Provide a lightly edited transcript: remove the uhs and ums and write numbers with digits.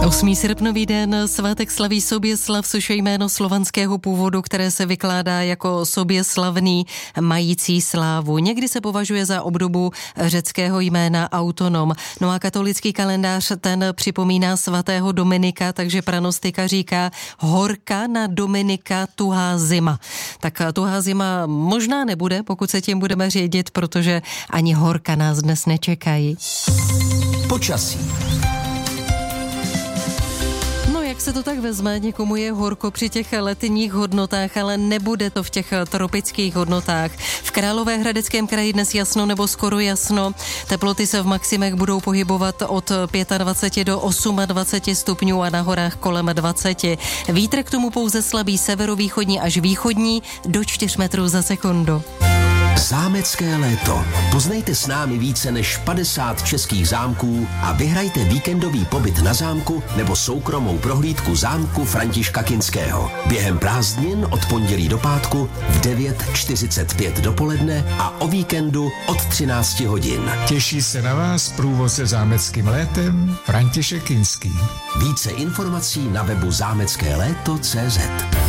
8. srpnový den, svátek slaví Soběslav, což je jméno slovanského původu, které se vykládá jako soběslavný, mající slávu. Někdy se považuje za obdobu řeckého jména Autonom. No a katolický kalendář ten připomíná svatého Dominika, takže pranostika říká horka na Dominika tuhá zima. Tak tuhá zima možná nebude, pokud se tím budeme řídit, protože ani horka nás dnes nečekají. Počasí. Jak se to tak vezme, někomu je horko při těch letních hodnotách, ale nebude to v těch tropických hodnotách. V Královéhradeckém kraji dnes jasno nebo skoro jasno. Teploty se v maximech budou pohybovat od 25 do 28 stupňů a na horách kolem 20. Vítr k tomu pouze slabý severovýchodní až východní do 4 metrů za sekundu. Zámecké léto. Poznejte s námi více než 50 českých zámků a vyhrajte víkendový pobyt na zámku nebo soukromou prohlídku zámku Františka Kinského. Během prázdnin od pondělí do pátku v 9:45 dopoledne a o víkendu od 13 hodin. Těší se na vás průvodce zámeckým létem František Kinský. Více informací na webu zámeckéléto.cz.